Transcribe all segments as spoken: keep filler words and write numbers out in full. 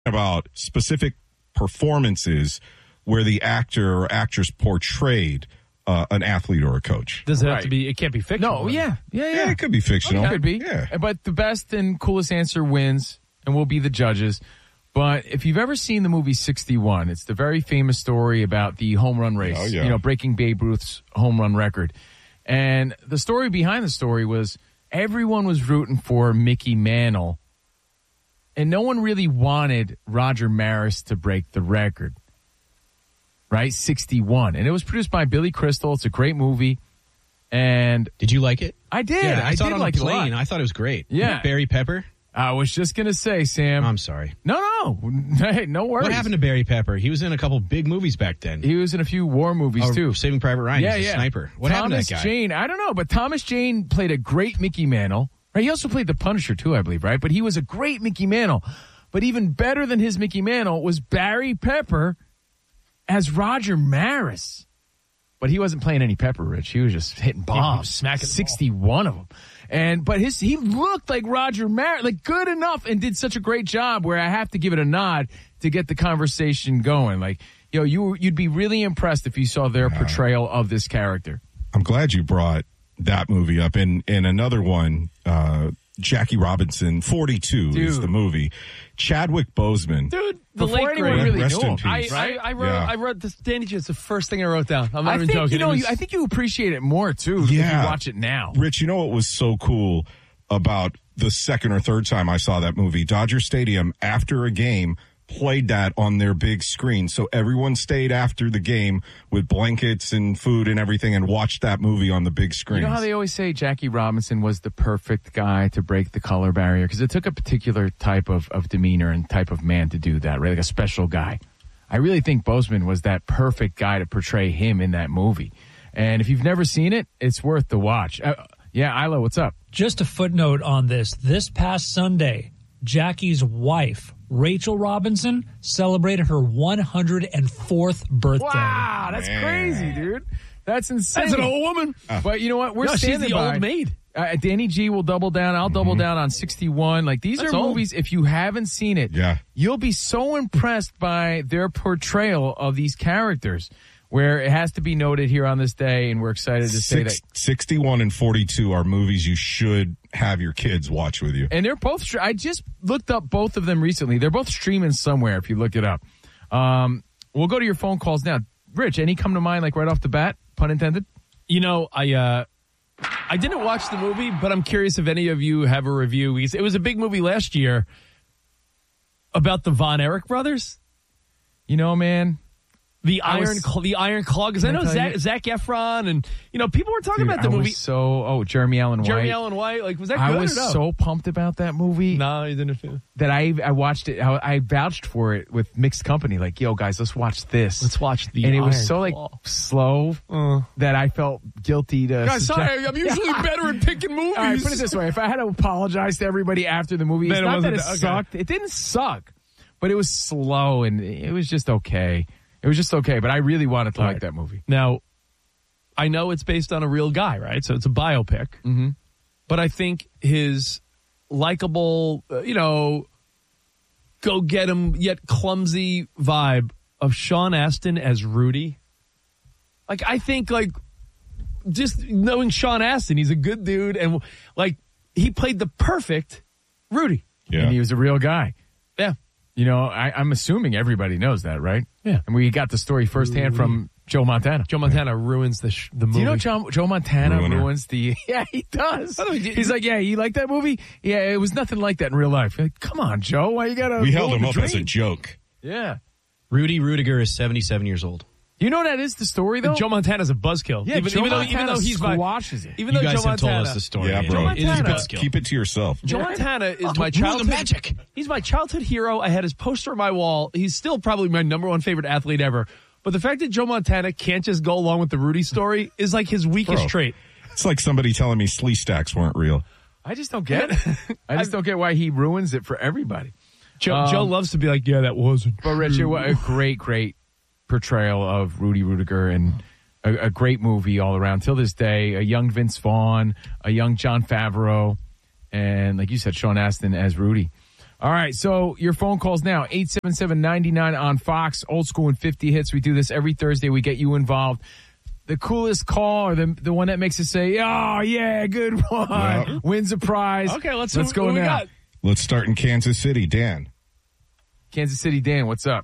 about specific performances where the actor or actress portrayed uh, an athlete or a coach. Does it Right. have to be? It can't be fictional. No, yeah, yeah, yeah. Yeah, it could be fictional. It could be. Yeah. But the best and coolest answer wins, and we'll be the judges. But if you've ever seen the movie sixty-one, it's the very famous story about the home run race, Oh, yeah. you know, breaking Babe Ruth's home run record. And the story behind the story was everyone was rooting for Mickey Mantle, and no one really wanted Roger Maris to break the record. Right? sixty-one. And it was produced by Billy Crystal. It's a great movie. And Did you like it? I did. Yeah, I, I saw did it on like a plane. it a lot. I thought it was great. Yeah. Barry Pepper. I was just going to say, Sam. I'm sorry. no, no. Hey, no worries. What happened to Barry Pepper? He was in a couple big movies back then. He was in a few war movies, Oh, to Saving Private Ryan. Yeah, He's a yeah. sniper. What happened to Thomas that guy? Jane, I don't know, but Thomas Jane played a great Mickey Mantle. Right? He also played the Punisher, too, I believe, right? But he was a great Mickey Mantle. But even better than his Mickey Mantle was Barry Pepper as Roger Maris. But he wasn't playing any Pepper, Rich. He was just hitting Yeah, he bombs, was smacking the ball. sixty-one of them. And but his he looked like Roger Maris, like good enough, and did such a great job. Where I have to give it a nod to get the conversation going. Like, you know, you you'd be really impressed if you saw their portrayal of this character. I'm glad you brought that movie up. And, and another one, uh, Jackie Robinson, forty-two is Dude. the movie. Chadwick Boseman. Dude, the Before late anyone great. really Rest knew in him. I, peace. I, I wrote. Yeah. I wrote this. Danny G. It's the first thing I wrote down. I'm not I even think joking. you know. It was- you, I think you appreciate it more too if Yeah. you watch it now. Rich, you know what was so cool about the second or third time I saw that movie? Dodger Stadium, after a game, played that on their big screen. So everyone stayed after the game with blankets and food and everything and watched that movie on the big screen. You know how they always say Jackie Robinson was the perfect guy to break the color barrier? Because it took a particular type of, of demeanor and type of man to do that, right? Like a special guy. I really think Boseman was that perfect guy to portray him in that movie. And if you've never seen it, it's worth the watch. Uh, yeah, Isla, what's up? Just a footnote on this. This past Sunday, Jackie's wife, Rachel Robinson, celebrated her one hundred fourth birthday. Wow, that's Man. crazy, dude. That's insane. That's an old woman. But you know what? We're No, she's standing the by. old maid. Uh, Danny G will double down. I'll double down on sixty-one. Like, these That's are old. movies, if you haven't seen it, Yeah. you'll be so impressed by their portrayal of these characters, where it has to be noted here on this day, and we're excited to say Six, that. sixty-one and forty-two are movies you should have your kids watch with you. And they're both, str- I just looked up both of them recently. They're both streaming somewhere if you look it up. Um, we'll go to your phone calls now. Rich, any come to mind, like right off the bat, pun intended? You know, I uh, I didn't watch the movie, but I'm curious if any of you have a review. Because it was a big movie last year about the Von Erich brothers, You know, man. the I was- Iron Cl- the Iron Claw. Because I Can I know tell Zach, you- Zac Efron and you know people were talking Dude, about the I movie. was so, oh, Jeremy Allen White. Jeremy Allen White, like was that I good was or no? so pumped about that movie. No, you didn't feel. That I I watched it. I, I vouched for it with mixed company. Like, yo, guys, let's watch this. Let's watch the. and it was Iron so like Claw. slow Uh. that I felt guilty to. Guys, suggest- sorry, I'm usually better at picking movies. All right, put it this way: if I had to apologize to everybody after the movie, it's Then it not that it wasn't- okay. sucked. It didn't suck, but it was slow and it was just okay. It was just okay. But I really wanted to All like right. that movie. Now, I know it's based on a real guy, right? So it's a biopic. Mm-hmm. But I think his likable, uh, you know, go get him yet clumsy vibe of Sean Astin as Rudy. Like, I think, like, just knowing Sean Astin, he's a good dude. And, like, he played the perfect Rudy. Yeah. And he was a real guy. Yeah. You know, I, I'm assuming everybody knows that, right? Yeah. And we got the story firsthand from Joe Montana. Joe Montana ruins the, sh- the movie. Do you know Joe, Joe Montana Ruiner. ruins the... Yeah, he does. By the way, did- He's like, yeah, you like that movie? Yeah, it was nothing like that in real life. You're like, come on, Joe. Why you got to... We held him up as a joke. Yeah. Rudy Rudiger is seventy-seven years old. You know that is the story, though? Joe Montana's a buzzkill. Yeah, even, Joe even though, Montana even though he's my, squashes it. even You though guys Joe have told Montana, us the story. Yeah, man. bro. Joe It is a Montana- good Keep, skill. keep it to yourself. Joe Yeah. Montana is Oh, my rule childhood the magic. He's my childhood hero. I had his poster on my wall. He's still probably my number one favorite athlete ever. But the fact that Joe Montana can't just go along with the Rudy story is like his weakest Bro. trait. It's like somebody telling me slee stacks weren't real. I just don't get it. I just don't get why he ruins it for everybody. Joe, Um, Joe loves to be like, yeah, that wasn't But, Richard, what a great, great portrayal of Rudy Rudiger and a, a great movie all around. Till this day, a young Vince Vaughn, a young Jon Favreau, and, like you said, Sean Astin as Rudy. All right, so your phone calls now, eight seven seven, nine nine on Fox, old school and fifty hits. We do this every Thursday. We get you involved. The coolest call or the the one that makes us say, oh, yeah, good one, Yeah. wins a prize. Okay, let's, let's who, go who we now. got? Let's start in Kansas City. Dan. Kansas City Dan, what's up?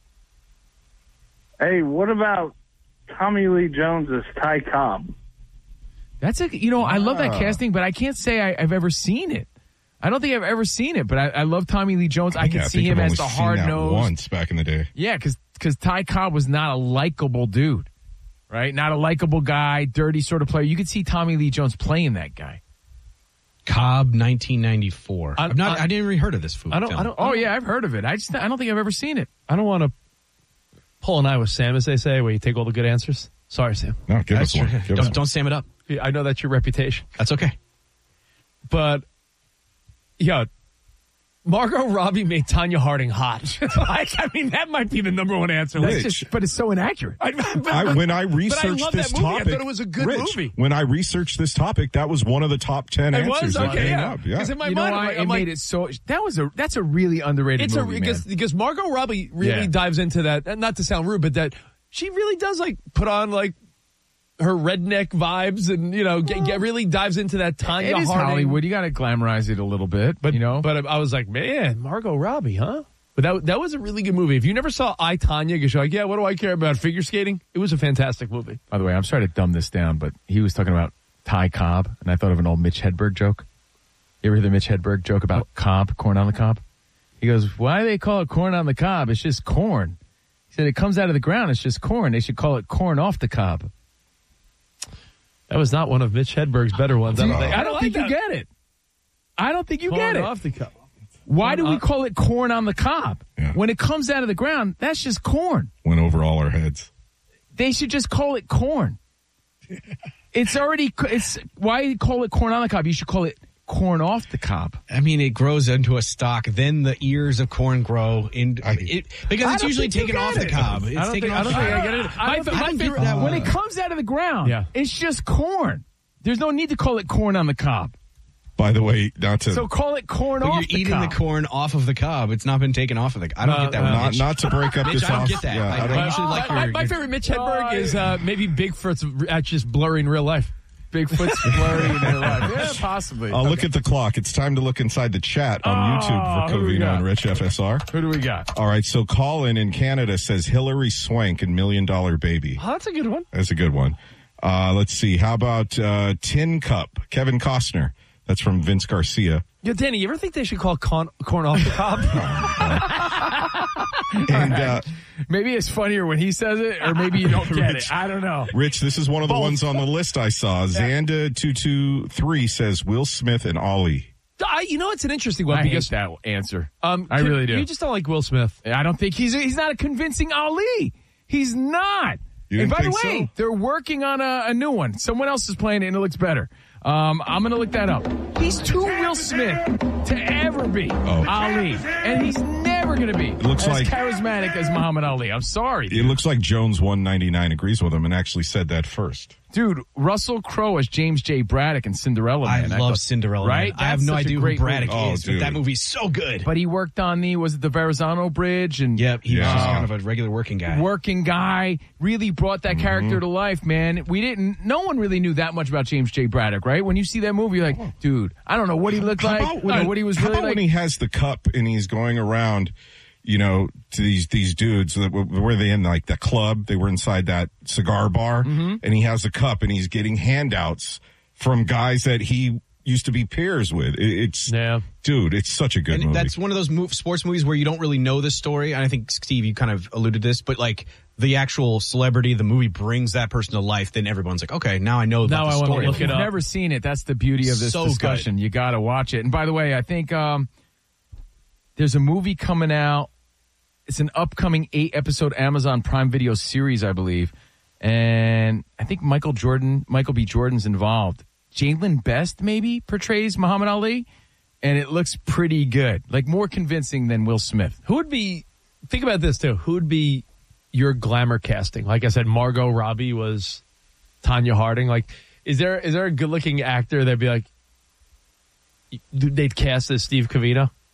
Hey, what about Tommy Lee Jones as Ty Cobb? That's a, you know, I love that Ah. casting, but I can't say I, I've ever seen it. I don't think I've ever seen it, but I, I love Tommy Lee Jones. I can Yeah, see think him I've as only the seen hard that nosed. once back in the day. Yeah, because Ty Cobb was not a likable dude, right? Not a likable guy, dirty sort of player. You could see Tommy Lee Jones playing that guy. Cobb, nineteen ninety-four. I- I've not. I- I, didn't even heard of this food. I don't. film. I don't. Oh yeah, I've heard of it. I just I don't think I've ever seen it. I don't want to pull an eye with Sam, as they say, where you take all the good answers. Sorry, Sam. No, give That's us one. true. Give us Don't, one. don't Sam it up. Yeah, I know that's your reputation, That's okay. but yeah, Margot Robbie made Tanya Harding hot. Like, I mean, that might be the number one answer. Rich. That's It's just, but it's so inaccurate. I, but, I, when I but researched love this that movie. topic, I thought it was a good Rich, movie. when I researched this topic, that was one of the top ten It answers was that okay, came yeah. up. Yeah. 'Cause in my You know mind, why? I'm like, It I'm like, made it so. That was a. That's a really underrated it's a movie, because man. because Margot Robbie really Yeah. dives into that. And not to sound rude, but that she really does like put on like her redneck vibes, and you know, get, get really dives into that Tanya It is Harding. Hollywood. You got to glamorize it a little bit, But you know. but I was like, man, Margot Robbie, huh? But that that was a really good movie. If you never saw I, Tanya, because you're like, yeah, what do I care about figure skating? It was a fantastic movie. By the way, I'm sorry to dumb this down, but he was talking about Ty Cobb, and I thought of an old Mitch Hedberg joke. You ever hear the Mitch Hedberg joke about cob, corn on the cob? He goes, why do they call it corn on the cob? It's just corn. He said, it comes out of the ground. It's just corn. They should call it corn off the cob. That was not one of Mitch Hedberg's better ones. I don't think. I don't think you get it. I don't think you Corn get it. off the cup. Why do Corn we on- call it corn on the cob? Yeah. When it comes out of the ground, that's just corn. Went over all our heads. They should just call it corn. It's already, it's, why call it corn on the cob? You should call it corn off the cob. I mean, it grows into a stalk. Then the ears of corn grow in I- it, because I it's don't usually think you taken get off the it. cob. It's I don't taken think- I off don't the think I cob. get it. I My- don't my think- favorite- uh, when it comes out of the ground, Yeah. it's just corn. There's no need to call it corn on the cob. By the way, not to So call it corn But off you're the eating cob. the corn off of the cob. It's not been taken off of the. I don't Uh, get that. uh, one, not Mitch. not to break up Mitch, this I don't off. get that. Yeah, I- I I don't- usually Uh, like my, your- my your- favorite Mitch Hedberg is uh, maybe Bigfoot's actually just blurry in real life. Bigfoot's blurry in real life. Yeah, possibly. I'll look at the clock. It's time to look inside the chat on Oh, YouTube for who do we Covino got? and Rich F S R. Who do we got? All right, so Colin in Canada says Hillary Swank in Million Dollar Baby. Oh, that's a good one. That's a good one. Uh, let's see. How about uh, Tin Cup? Kevin Costner. That's from Vince Garcia. Yo, Danny, you ever think they should call con- corn off the cob? And uh, Maybe it's funnier when he says it, or maybe you don't get it. I don't know. Rich, this is one of the ones on the list I saw. Xanda two two three says Will Smith and Ollie. I, you know, it's an interesting one I because hate that answer. um, I really do. You just don't like Will Smith. I don't think he's he's not a convincing Ali. He's not. You and didn't by the think way, so? they're working on a, a new one. Someone else is playing it, and it looks better. Um, I'm going to look that up. He's too Will Smith to ever be Oh. Ali, and he's never going to be looks as like- charismatic as Muhammad Ali. I'm sorry, It looks like Jones one ninety-nine agrees with him and actually said that first. dude. Russell Crowe as James J. Braddock in Cinderella I Man. love thought- Cinderella. Right? Man. I have That's no such a idea who great Braddock movie. Oh, is, but dude. that movie's so good. But he worked on the was it the Verrazano Bridge and Yep, he was Yeah. just kind of a regular working guy. working guy, really brought that character to life, man. We didn't, no one really knew that much about James J. Braddock, right? When you see that movie, you're like, dude, I don't know what he looked How like, about I when, don't know what he was how really about like. when he has the cup and he's going around, you know, to these these dudes that were were they in like the club? They were inside that cigar bar, Mm-hmm. and he has the cup and he's getting handouts from guys that he used to be peers with. It, it's Yeah. dude, it's such a good And movie. that's one of those move, sports movies where you don't really know the story. And I think, Steve, you kind of alluded to this, but like the actual celebrity, the movie brings that person to life, then everyone's like, okay, now I know about Now the I wanna story. look If it you've up. never seen it, that's the beauty of this So discussion. You got to watch it. And by the way, I think um, there's a movie coming out. It's an upcoming eight episode Amazon Prime Video series, I believe. And I think Michael Jordan, Michael B. Jordan's involved. Jalen Best maybe portrays Muhammad Ali, and it looks pretty good, like more convincing than Will Smith. Who would be, think about this too, who would be your glamour casting? Like I said, Margot Robbie was Tanya Harding. Like, is there is there a good looking actor that'd be like, they'd cast as Steve Covino?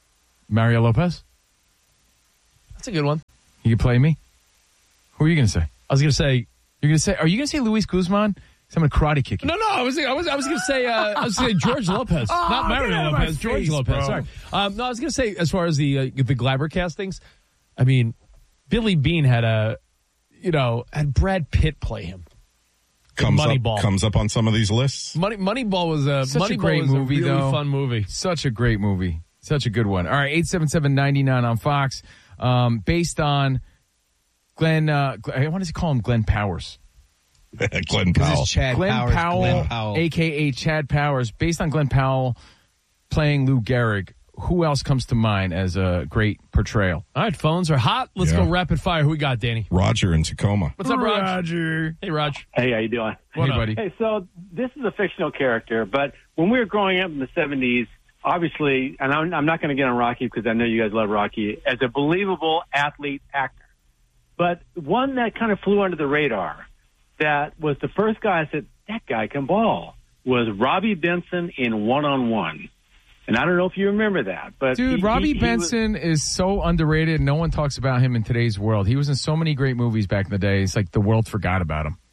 Mario Lopez? That's a good one. You can play me? Who are you going to say? I was going to say. You're going to say, are you going to say Luis Guzman? So I'm going to karate kick you. No, no, I was, I was, I was going to say, uh, I was going to say George Lopez, Oh, not get out Mario of my Lopez, George face, Lopez. bro. Sorry. Um, no, I was going to say, as far as the uh, the Glaber castings, I mean, Billy Bean had a, you know, had Brad Pitt play him. Comes up, Moneyball. comes up on some of these lists. Money Moneyball was a Such a Moneyball great was movie, a really though. fun movie. Such a great movie. Such a good one. All right, eight seven seven, nine nine on Fox. Um, based on Glenn, uh, I want to call him Glenn Powers. Glenn This Powell. is Chad Glenn Powers. Powell, Glenn Powell. a k a. Chad Powers. Based on Glenn Powell playing Lou Gehrig, who else comes to mind as a great portrayal? All right, phones are hot. Let's Yeah. go rapid fire. Who we got, Danny? Roger in Tacoma. What's up, Raj? Roger. Hey, Raj. Hey, how you doing? What hey, up? buddy. Hey, so this is a fictional character, but when we were growing up in the seventies, obviously, and I'm, I'm not going to get on Rocky because I know you guys love Rocky, as a believable athlete actor. But one that kind of flew under the radar, that was the first guy I said, that guy can ball, was Robbie Benson in One on One. And I don't know if you remember that, but Dude, he- Robbie he- he was- Benson is so underrated. No one talks about him in today's world. He was in so many great movies back in the day. It's like the world forgot about him.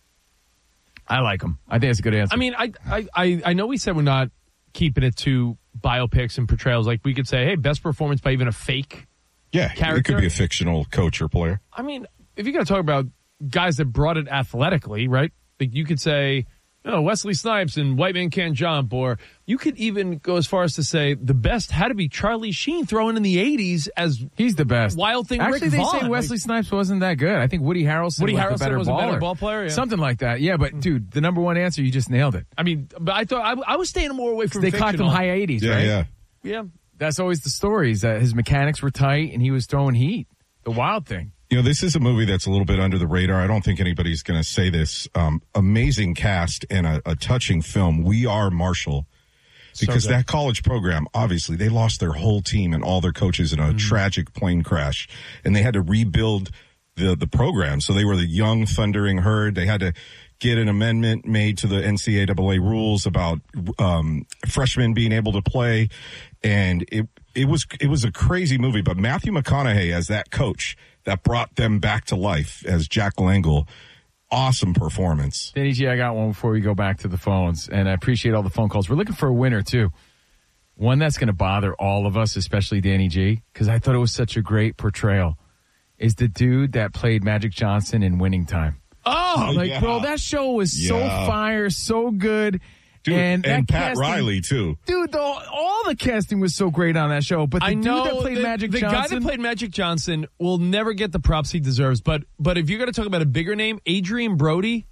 I like him. I think that's a good answer. I mean, I, I, I, I know we said we're not keeping it to biopics and portrayals. Like, we could say, hey, best performance by even a fake. Yeah, it Character? could be a fictional coach or player. I mean, if you're going to talk about guys that brought it athletically, right? Like, you could say, you know, Wesley Snipes and White Man Can't Jump, or you could even go as far as to say the best had to be Charlie Sheen thrown in the eighties as he's the best. Wild Thing Actually, Rick they Vaughn. say Wesley Like- Snipes wasn't that good. I think Woody Harrelson Woody was Harrelson the better was a baller. better ball player, yeah. Something like that. Yeah, but dude, the number one answer, you just nailed it. I mean, but I thought I, I was staying more away from They clocked him fictional. high eighties, Yeah, right? yeah. Yeah. That's always the story, is that his mechanics were tight and he was throwing heat. The Wild Thing. You know, this is a movie that's a little bit under the radar. I don't think anybody's going to say this. Um, amazing cast and a, a touching film. We Are Marshall. Because good. that college program, obviously, they lost their whole team and all their coaches in a tragic plane crash. And they had to rebuild the, the program. So they were the young thundering herd. They had to get an amendment made to the N C double A rules about um, freshmen being able to play. And it it was it was a crazy movie. But Matthew McConaughey as that coach that brought them back to life as Jack Langle, awesome performance. Danny G, I got one before we go back to the phones, and I appreciate all the phone calls. We're looking for a winner, too. One that's going to bother all of us, especially Danny G, because I thought it was such a great portrayal, is the dude that played Magic Johnson in Winning Time. Oh, Like, yeah. bro, that show was so Yeah. fire, so good. Dude, and and, that Pat casting- Riley, too. Dude, the, all the casting was so great on that show. But the I dude know that played the, Magic the Johnson, guy that played Magic Johnson will never get the props he deserves. But but if you're going to talk about a bigger name, Adrian Brody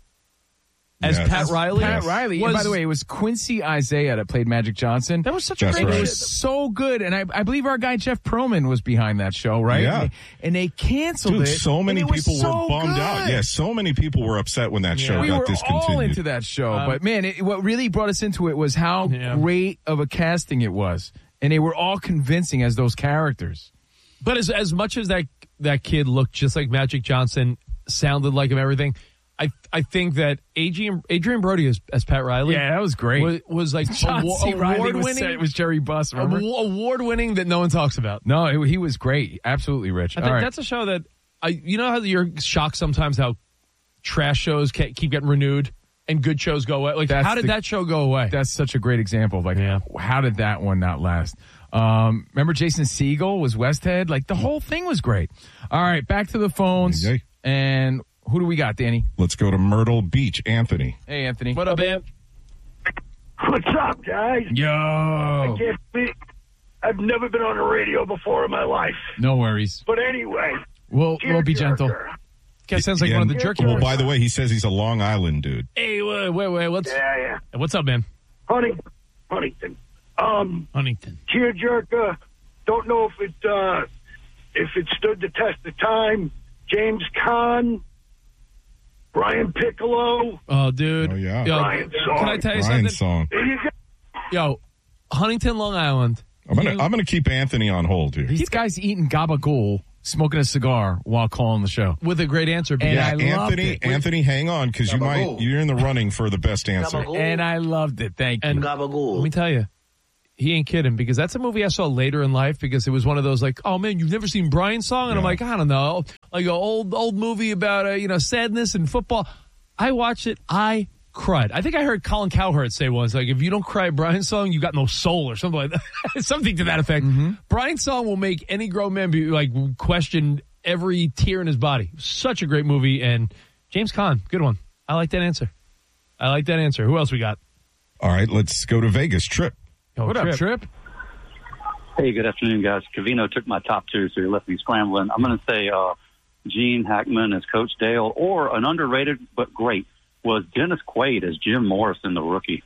as Yes. Pat Riley. Pat Riley. Was, and by the way, it was Quincy Isaiah that played Magic Johnson. that was such That's a great right. It show. was so good, and I, I believe our guy Jeff Perlman was behind that show, right? Yeah. And they, and they canceled Dude, it. so many and it was people so were bummed good. out. Yeah, so many people were upset when that show we got were discontinued. all into that show, Um, but man, it, what really brought us into it was how Yeah. great of a casting it was, and they were all convincing as those characters. But as as much as that that kid looked just like Magic Johnson, sounded like him, everything. I I think that Adrian Adrian Brody as, as Pat Riley, Yeah, that was great. was, was like John C. Reilly award was, set- winning, was Jerry Buss. Remember? award winning that no one talks about. No, it, he was great. Absolutely, Rich. I All think right. that's a show that I you know how you're shocked sometimes how trash shows ca- keep getting renewed and good shows go away. Like That's how did the- that show go away? That's such a great example of like, Yeah. how did that one not last? Um, remember Jason Segel was Westhead? Like the whole thing was great. All right, back to the phones. Yay. And who do we got, Danny? Let's go to Myrtle Beach. Anthony. Hey, Anthony. What up, man? What's up, guys? Yo. Can't be, I've never been on the radio before in my life. No worries. But anyway, We'll we'll be gentle. tearjerker. Guy sounds like Yeah, one of the and- jerky. Well, boys. by the way, he says he's a Long Island dude. Hey, wait, wait, wait. What's Yeah, yeah. what's up, man? Hunting, Huntington. Um, Huntington. tearjerker. Don't know if it uh, if it stood the test of time. James Caan, Brian Piccolo. Oh, dude. Oh, yeah. Yo, Brian Song. can I tell you Brian's something? song. There you go. Yo, Huntington, Long Island. I'm gonna You- I'm gonna keep Anthony on hold here. These guys eating gabagool, smoking a cigar while calling the show. with a great answer. And Yeah, I loved Anthony, it. Anthony, hang on because you might you're in the running for the best answer. And I loved it. Thank you. And let me tell you, he ain't kidding, because that's a movie I saw later in life, because it was one of those like, oh man, you've never seen Brian's Song? And Yeah. I'm like, I don't know, like an old old movie about uh, you know sadness and football. I watched it, I cried. I think I heard Colin Cowherd say once, like, if you don't cry at Brian's Song, you got no soul, or something like that. Something to that effect. Mm-hmm. Brian's Song will make any grown man be like question every tear in his body. Such a great movie. And James Caan, good one. I like that answer. I like that answer. Who else we got? All right, let's go to Vegas. Trip. Oh, What up, Trip? Hey, good afternoon, guys. Cavino took my top two, so you left me scrambling. I'm going to say uh, Gene Hackman as Coach Dale, or an underrated but great was Dennis Quaid as Jim Morrison, the rookie.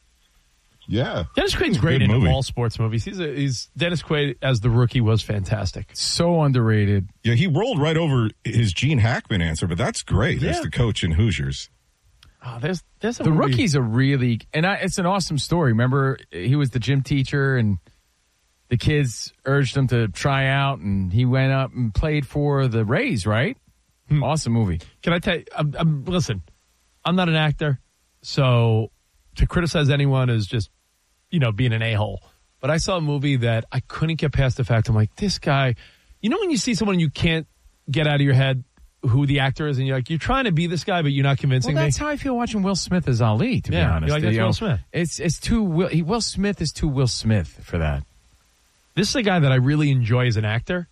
Yeah. Dennis Quaid's great Good in movie. all sports movies. He's a, he's Dennis Quaid as the rookie was fantastic. So underrated. Yeah, he rolled right over his Gene Hackman answer, but that's great as Yeah. the coach in Hoosiers. Oh, there's there's a The movie. rookie's a really, and I, it's an awesome story. Remember, he was the gym teacher, and the kids urged him to try out, and he went up and played for the Rays, right? Hmm. Awesome movie. Can I tell you? I'm, I'm, listen, I'm not an actor, so to criticize anyone is just, you know, being an a-hole. But I saw a movie that I couldn't get past the fact. I'm like, this guy, you know, when you see someone you can't get out of your head who the actor is, and you're like, you're trying to be this guy, but you're not convincing Well, me. that's how I feel watching Will Smith as Ali, to Yeah, be honest. you're like, that's You Will know, Smith. It's, it's too, Will, he, Will Smith is too Will Smith for that. This is a guy that I really enjoy as an actor.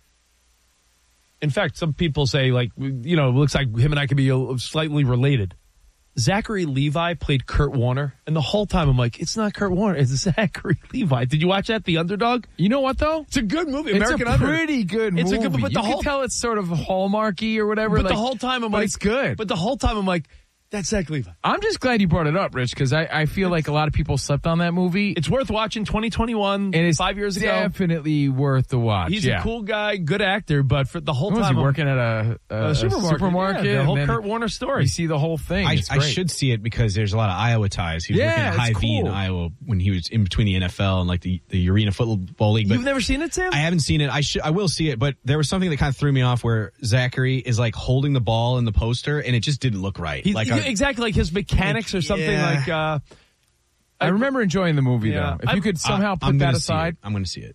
In fact, some people say, like, you know, it looks like him and I could be a, slightly related. Zachary Levi played Kurt Warner, and the whole time I'm like, it's not Kurt Warner, it's Zachary Levi. Did you watch that, The Underdog? You know what, though? It's a good movie. It's American a Underdog. pretty good It's movie. a good, but the you whole can tell it's sort of Hallmarky or whatever. But like, the whole time I'm but like, it's good. But the whole time I'm like, that's Zach Levi. I'm just glad you brought it up, Rich, because I, I feel like a lot of people slept on that movie. It's worth watching. twenty twenty-one, and it's five years ago. definitely worth the watch. He's yeah. a cool guy, good actor, but for the whole What was time he I'm- working at a, a, a a supermarket. supermarket? Yeah, the whole and then Kurt Warner story. You see the whole thing. I, It's I great. should see it because there's a lot of Iowa ties. He was Yeah, working at it's High V in cool. Iowa when he was in between the N F L and like the, the Arena Football League. But You've never seen it, Sam? I haven't seen it. I should. I will see it. But there was something that kind of threw me off where Zachary is like holding the ball in the poster, and it just didn't look right. He's, like yeah, a- exactly like his mechanics or something yeah. like. Uh, I remember enjoying the movie, Yeah. though. If I- you could somehow I- put I'm that gonna see aside. it. I'm going to see it.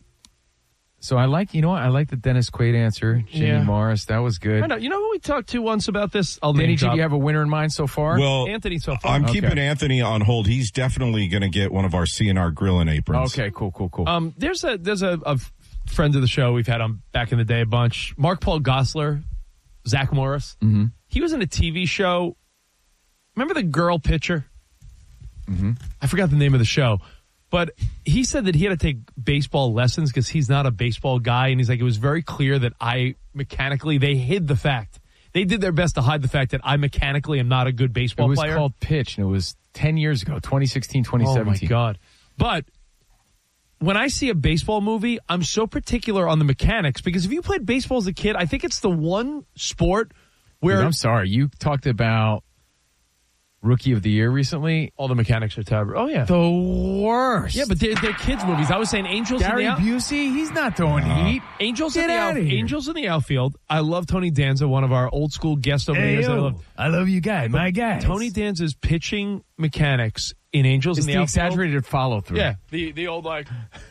So I like, you know what? I like the Dennis Quaid answer. Jimmy Yeah. Morris. That was good. I know. You know who we talked to once about this? I'll Danny, name did drop. you have a winner in mind so far? Well, Anthony so far. I'm Okay. keeping Anthony on hold. He's definitely going to get one of our C N R grilling aprons. Okay, cool, cool, cool. Um, there's a there's a, a friend of the show we've had on back in the day a bunch. Mark Paul Gosselaar, Zach Morris. Mm-hmm. He was in a T V show. Remember the girl pitcher? Mm-hmm. I forgot the name of the show, but he said that he had to take baseball lessons because he's not a baseball guy, and he's like, it was very clear that I mechanically they hid the fact. They did their best to hide the fact that I mechanically am not a good it baseball was player. called Pitch, and it was ten years ago, twenty sixteen, twenty Oh seventeen. my God. But when I see a baseball movie, I'm so particular on the mechanics because if you played baseball as a kid, I think it's the one sport where Dude, I'm sorry. You talked about Rookie of the Year recently. all the mechanics are terrible. Oh, yeah. The worst. Yeah, but they're, they're kids' movies. I was saying Angels Gary in the out- Busey, he's not throwing heat. Angels, Get in the outta out- here. Angels in the outfield. I love Tony Danza, one of our old school guests over the years. I love I love you guys, my guys. Tony Danza's pitching mechanics in Angels It's in the the outfield. exaggerated follow through. Yeah, the the old like.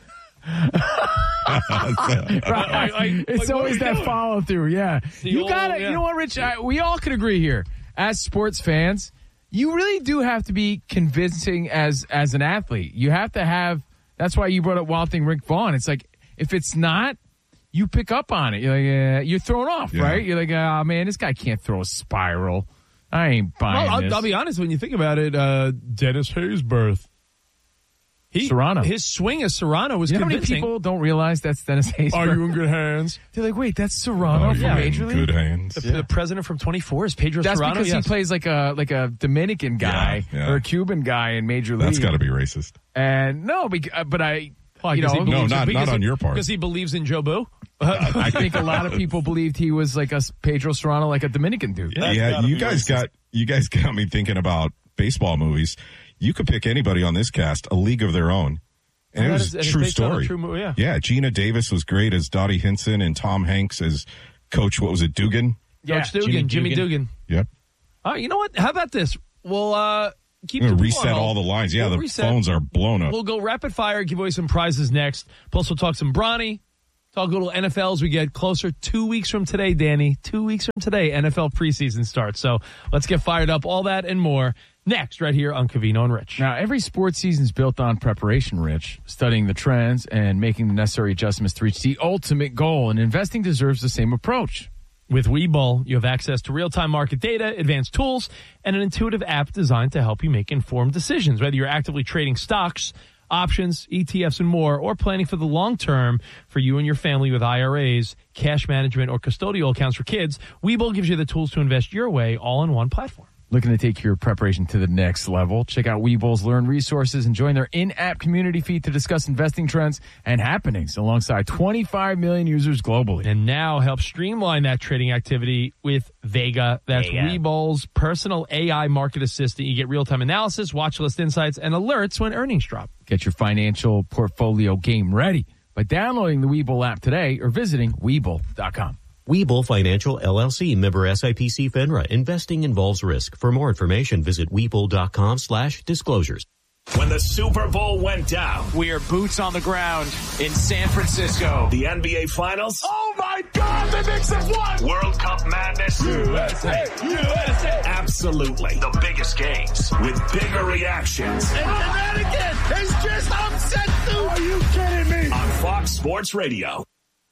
Right. like- it's like, what always are we that doing? follow through. Yeah, The you old- got to yeah. You know what, Rich? I, we all can agree here as sports fans. You really do have to be convincing as as an athlete. You have to have. That's why you brought up Wild Thing Rick Vaughn. It's like if it's not, you pick up on it. You're like, uh, you're thrown off, Yeah. right? You're like, oh man, this guy can't throw a spiral. I ain't buying Well, this. I'll, I'll be honest. When you think about it, uh, Dennis Haysbert, he Serrano. his swing as Serrano was You know how many convincing. people don't realize that's Dennis Haysbert? Are you in good hands? They're like, wait, that's Serrano Oh, from you're Major in League. good hands. The, the president from twenty-four is Pedro That's Serrano. because yes. he plays like a like a Dominican guy Yeah, yeah. or a Cuban guy in Major League. That's got to be racist. And no, bec- uh, but I, Why, you 'cause he know, No, believes- not- because not on he- your part. Because he believes in Joe Boo. I think a lot of people believed he was like a Pedro Serrano, like a Dominican dude. That's yeah, gotta you be guys racist. got you guys got me thinking about baseball movies. You could pick anybody on this cast, A League of Their Own, and Oh, it that was is- a and it's true based on a story. true movie, yeah. yeah, Gina Davis was great as Dottie Hinson, and Tom Hanks as Coach. What was it, Dugan? Coach Dugan, Jimmy Jimmy Dugan. Dugan. Yep. Oh, you know what? How about this? Well, uh, keep We're the gonna people on reset hold. all the lines. Yeah, We'll the reset. phones are blown up. We'll go rapid fire, give away some prizes next. Plus, we'll talk some Bronny, talk a little N F L as we get closer. Two weeks from today, Danny. Two weeks from today, N F L preseason starts. So let's get fired up. All that and more next, right here on Covino and Rich. Now, every sports season is built on preparation, Rich, studying the trends and making the necessary adjustments to reach the ultimate goal. And investing deserves the same approach. With Webull, you have access to real-time market data, advanced tools, and an intuitive app designed to help you make informed decisions. Whether you're actively trading stocks, options, E T Fs, and more, or planning for the long term for you and your family with I R As, cash management, or custodial accounts for kids, Webull gives you the tools to invest your way all in one platform. Looking to take your preparation to the next level? Check out Webull's Learn resources and join their in-app community feed to discuss investing trends and happenings alongside twenty-five million users globally. And now help streamline that trading activity with Vega. That's Vega. Webull's personal A I market assistant. You get real-time analysis, watch list insights, and alerts when earnings drop. Get your financial portfolio game ready by downloading the Webull app today or visiting Webull dot com. Webull Financial, L L C, member S I P C FINRA. Investing involves risk. For more information, visit Webull.com slash disclosures. When the Super Bowl went down, we are boots on the ground in San Francisco. The N B A Finals. Oh my God, the Knicks have won! World Cup madness. U S A, U S A. Absolutely. The biggest games with bigger reactions. And Connecticut is just upset too. Are you kidding me? On Fox Sports Radio.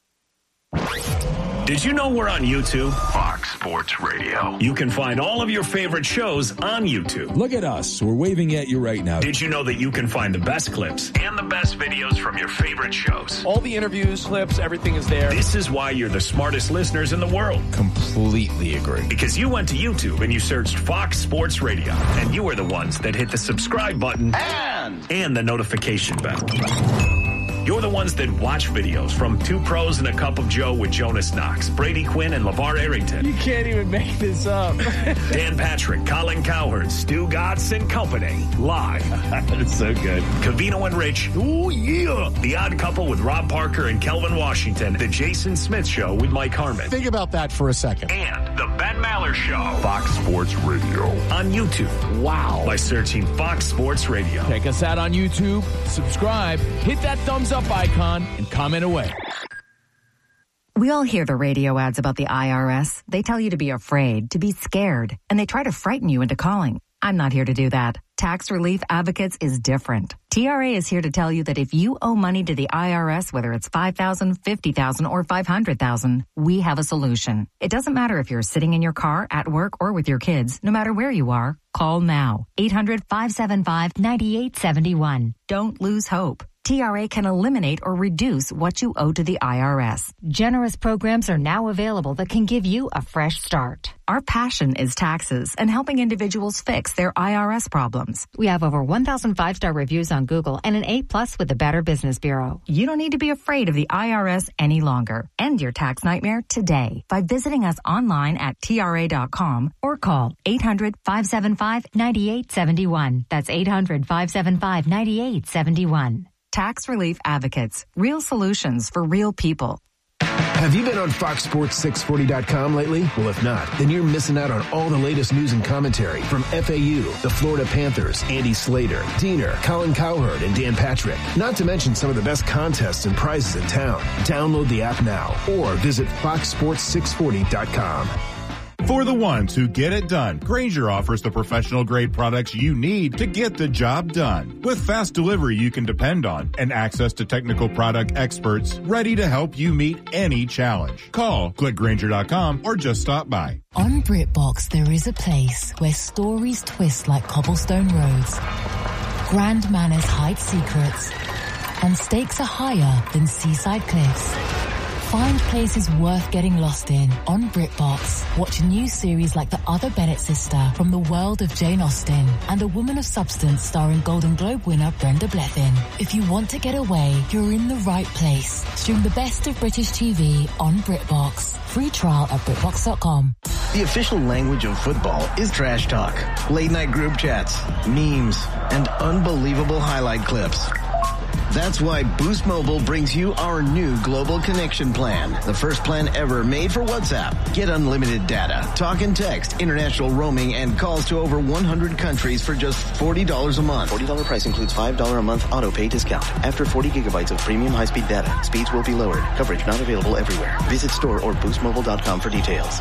Did you know we're on YouTube? Fox Sports Radio. You can find all of your favorite shows on YouTube. Look at us. We're waving at you right now. Did you know that you can find the best clips and the best videos from your favorite shows? All the interviews, clips, everything is there. This is why you're the smartest listeners in the world. Completely agree. Because you went to YouTube and you searched Fox Sports Radio, and you were the ones that hit the subscribe button and, and the notification bell. You're the ones that watch videos from Two Pros and a Cup of Joe with Jonas Knox, Brady Quinn, and LeVar Arrington. You can't even make this up. Dan Patrick, Colin Cowherd, Stu Gatz, and company. Live. That's so good. Covino and Rich. Oh, yeah. The Odd Couple with Rob Parker and Kelvin Washington. The Jason Smith Show with Mike Harmon. Think about that for a second. And The Ben Maller Show. Fox Sports Radio. On YouTube. Wow. By searching Fox Sports Radio. Check us out on YouTube. Subscribe. Hit that thumbs up icon and comment away. We all hear the radio ads about the I R S. They tell you to be afraid, to be scared, and they try to frighten you into calling. I'm not here to do that. Tax Relief Advocates is different. T R A is here to tell you that if you owe money to the I R S, whether it's five thousand dollars, fifty thousand dollars, or five hundred thousand dollars, we have a solution. It doesn't matter if you're sitting in your car, at work, or with your kids. No matter where you are, call now. eight hundred, five seven five, nine eight seven one. Don't lose hope. T R A can eliminate or reduce what you owe to the I R S. Generous programs are now available that can give you a fresh start. Our passion is taxes and helping individuals fix their I R S problems. We have over one thousand five-star reviews on Google and an A plus with the Better Business Bureau. You don't need to be afraid of the I R S any longer. End your tax nightmare today by visiting us online at T R A dot com or call eight hundred, five seven five, nine eight seven one. That's eight hundred, five seven five, nine eight seven one. Tax Relief Advocates. Real solutions for real people. Have you been on Fox Sports six forty dot com lately? Well, if not, then you're missing out on all the latest news and commentary from F A U, the Florida Panthers, Andy Slater, Diener, Colin Cowherd, and Dan Patrick. Not to mention some of the best contests and prizes in town. Download the app now or visit Fox Sports six forty dot com. For the ones who get it done, Grainger offers the professional-grade products you need to get the job done. With fast delivery you can depend on and access to technical product experts ready to help you meet any challenge. Call, click Grainger dot com, or just stop by. On BritBox, there is a place where stories twist like cobblestone roads, grand manners hide secrets, and stakes are higher than seaside cliffs. Find places worth getting lost in on BritBox. Watch a new series like The Other Bennett Sister from the world of Jane Austen and A Woman of Substance starring Golden Globe winner Brenda Blethyn. If you want to get away, you're in the right place. Stream the best of British T V on BritBox. Free trial at BritBox dot com. The official language of football is trash talk, late night group chats, memes, and unbelievable highlight clips. That's why Boost Mobile brings you our new global connection plan. The first plan ever made for WhatsApp. Get unlimited data, Talk and text, international roaming, and calls to over one hundred countries for just forty dollars a month. forty dollars price includes five dollars a month auto pay discount. After forty gigabytes of premium high-speed data, speeds will be lowered. Coverage not available everywhere. Visit store or boost mobile dot com for details.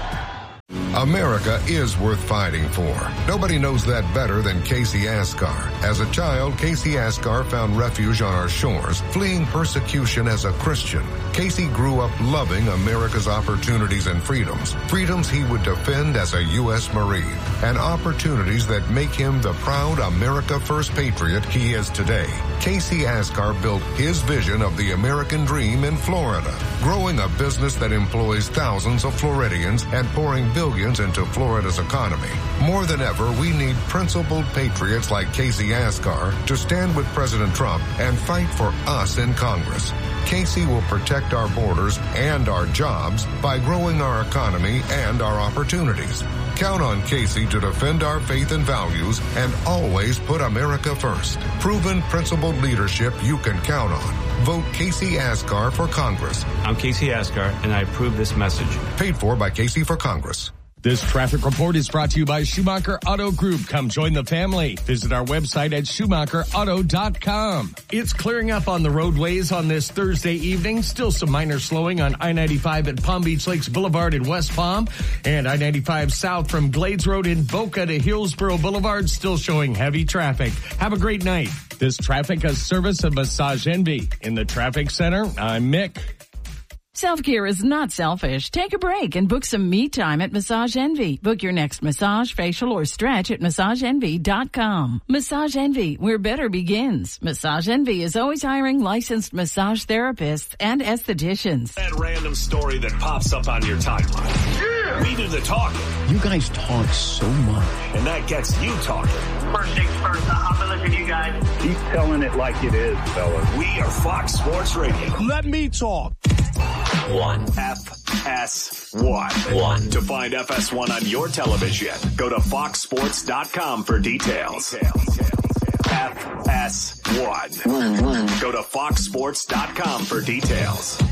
America is worth fighting for. Nobody knows that better than Casey Asgar. As a child, Casey Asgar found refuge on our shores, fleeing persecution as a Christian. Casey grew up loving America's opportunities and freedoms, freedoms he would defend as a U S Marine, and opportunities that make him the proud America First patriot he is today. Casey Asgar built his vision of the American dream in Florida, growing a business that employs thousands of Floridians and pouring billions into Florida's economy. More than ever, we need principled patriots like Casey Asgar to stand with President Trump and fight for us in Congress. Casey will protect our borders and our jobs by growing our economy and our opportunities. Count on Casey to defend our faith and values and always put America first. Proven principled leadership you can count on. Vote Casey Asgar for Congress. I'm Casey Asgar, and I approve this message. Paid for by Casey for Congress. This traffic report is brought to you by Schumacher Auto Group. Come join the family. Visit our website at schumacher auto dot com. It's clearing up on the roadways on this Thursday evening. Still some minor slowing on I ninety-five at Palm Beach Lakes Boulevard in West Palm, and I ninety-five south from Glades Road in Boca to Hillsborough Boulevard, still showing heavy traffic. Have a great night. This traffic is service of Massage Envy. In the traffic center, I'm Mick. Self-care is not selfish. Take a break and book some me time at Massage Envy. Book your next massage, facial, or stretch at massage envy dot com. Massage Envy, where better begins. Massage Envy is always hiring licensed massage therapists and estheticians. That random story that pops up on your timeline. Yeah! We do the talking. You guys talk so much. And that gets you talking. First things first, I'm going to listen to you guys. Keep telling it like it is, fellas. We are Fox Sports Radio. Let me talk. One. F S one. One. To find F S one on your television, go to fox sports dot com for details. F S one. One, one. Go to fox sports dot com for details.